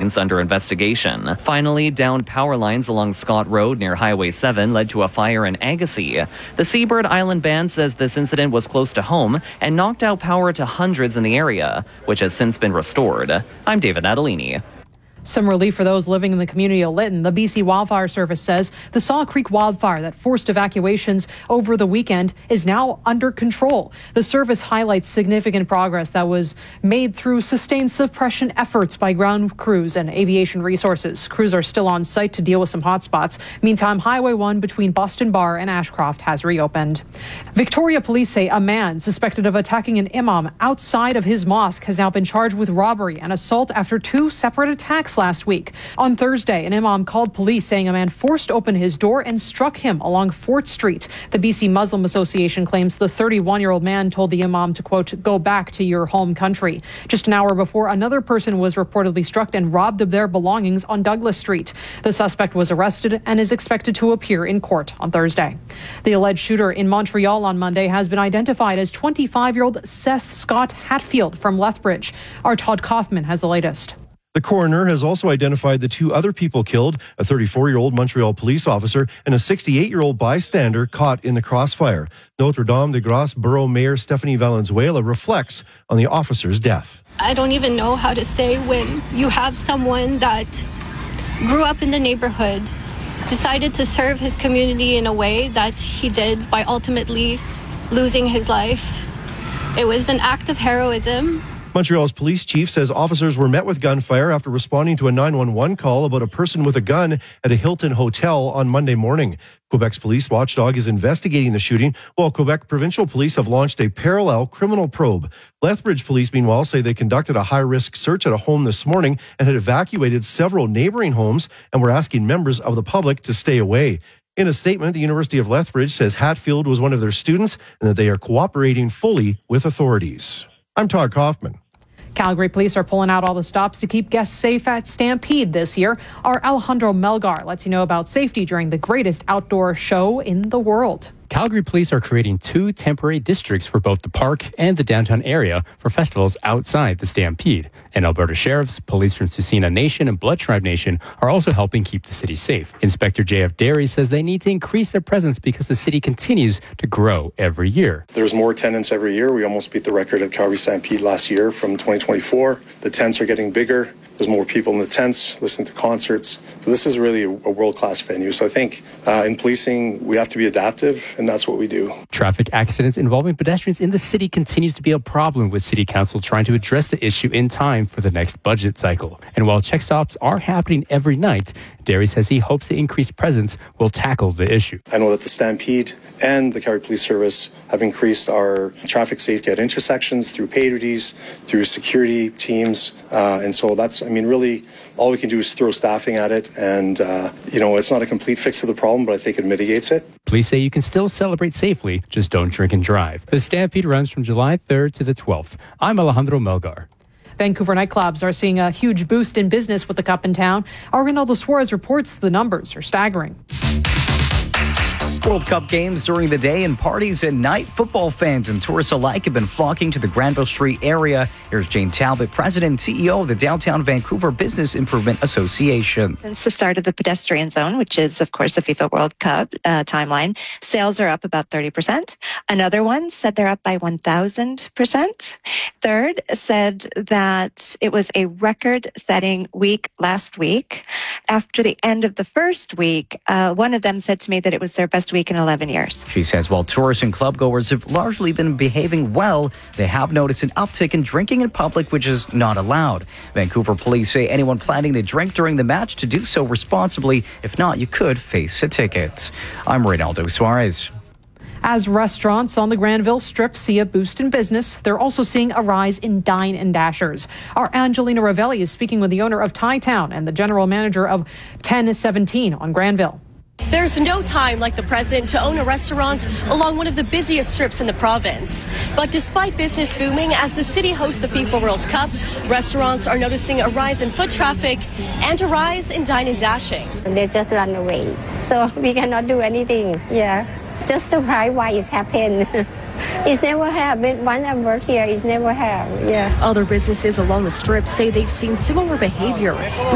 incidents under investigation. Finally, downed power lines along Scott Road near Highway 7 led to a fire in Agassiz. The Seabird Island Band says this incident was close to home and knocked out power to hundreds in the area, which has since been restored. I'm David Natalini. Some relief for those living in the community of Lytton. The BC Wildfire Service says the Saw Creek wildfire that forced evacuations over the weekend is now under control. The service highlights significant progress that was made through sustained suppression efforts by ground crews and aviation resources. Crews are still on site to deal with some hotspots. Meantime, Highway 1 between Boston Bar and Ashcroft has reopened. Victoria police say a man suspected of attacking an imam outside of his mosque has now been charged with robbery and assault after two separate attacks last week. On Thursday, an imam called police saying a man forced open his door and struck him along Fort Street. The BC Muslim Association claims the 31-year-old man told the imam to, quote, go back to your home country. Just an hour before, another person was reportedly struck and robbed of their belongings on Douglas Street. The suspect was arrested and is expected to appear in court on Thursday. The alleged shooter in Montreal on Monday has been identified as 25-year-old Seth Scott Hatfield from Lethbridge. Our Todd Kaufman has the latest. The coroner has also identified the two other people killed, a 34-year-old Montreal police officer and a 68-year-old bystander caught in the crossfire. Notre Dame de Grace Borough Mayor Stephanie Valenzuela reflects on the officer's death. I don't even know how to say when you have someone that grew up in the neighborhood, decided to serve his community in a way that he did by ultimately losing his life. It was an act of heroism. Montreal's police chief says officers were met with gunfire after responding to a 911 call about a person with a gun at a Hilton hotel on Monday morning. Quebec's police watchdog is investigating the shooting, while Quebec provincial police have launched a parallel criminal probe. Lethbridge police, meanwhile, say they conducted a high-risk search at a home this morning and had evacuated several neighboring homes and were asking members of the public to stay away. In a statement, the University of Lethbridge says Hatfield was one of their students and that they are cooperating fully with authorities. I'm Todd Kaufman. Calgary police are pulling out all the stops to keep guests safe at Stampede this year. Our Alejandro Melgar lets you know about safety during the greatest outdoor show in the world. Calgary police are creating 2 temporary districts for both the park and the downtown area for festivals outside the Stampede. And Alberta sheriffs, police from Tsuut'ina Nation and Blood Tribe Nation are also helping keep the city safe. Inspector J.F. Derry says they need to increase their presence because the city continues to grow every year. There's more attendance every year. We almost beat the record at Calgary Stampede last year from 2024. The tents are getting bigger. There's more people in the tents, listening to concerts. So this is really a world-class venue. So I think in policing, we have to be adaptive, and that's what we do. Traffic accidents involving pedestrians in the city continues to be a problem, with City Council trying to address the issue in time for the next budget cycle. And while check stops are happening every night, Derry says he hopes the increased presence will tackle the issue. I know that the Stampede and the Calgary Police Service have increased our traffic safety at intersections through pay duties, through security teams. And so that's, really, all we can do is throw staffing at it. And, it's not a complete fix to the problem, but I think it mitigates it. Police say you can still celebrate safely, just don't drink and drive. The Stampede runs from July 3rd to the 12th. I'm Alejandro Melgar. Vancouver nightclubs are seeing a huge boost in business with the Cup in town. Our Ronaldo Suarez reports the numbers are staggering. World Cup games during the day and parties at night. Football fans and tourists alike have been flocking to the Granville Street area. Here's Jane Talbot, President and CEO of the Downtown Vancouver Business Improvement Association. Since the start of the pedestrian zone, which is, of course, the FIFA World Cup timeline, sales are up about 30%. Another one said they're up by 1,000%. Third said that it was a record-setting week last week. After the end of the first week, one of them said to me that it was their best week in 11 years. She says while tourists and clubgoers have largely been behaving well, they have noticed an uptick in drinking in public, which is not allowed. Vancouver police say anyone planning to drink during the match to do so responsibly. If not, you could face a ticket. I'm Ronaldo Suarez. As restaurants on the Granville Strip see a boost in business, they're also seeing a rise in dine and dashers. Our Angelina Ravelli is speaking with the owner of Thai Town and the general manager of 1017 on Granville. There's no time like the present to own a restaurant along one of the busiest strips in the province. But despite business booming as the city hosts the FIFA World Cup, restaurants are noticing a rise in foot traffic and a rise in dine and dashing. They just run away, so we cannot do anything. Yeah, just surprised why it's happened. It's never happened. Once I work here, it's never happened. Yeah. Other businesses along the strip say they've seen similar behavior.